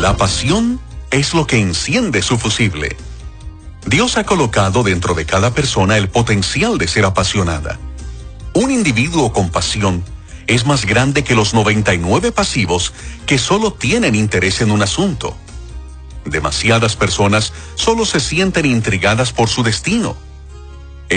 La pasión es lo que enciende su fusible. Dios ha colocado dentro de cada persona el potencial de ser apasionada. Un individuo con pasión es más grande que los 99 pasivos que solo tienen interés en un asunto. Demasiadas personas solo se sienten intrigadas por su destino,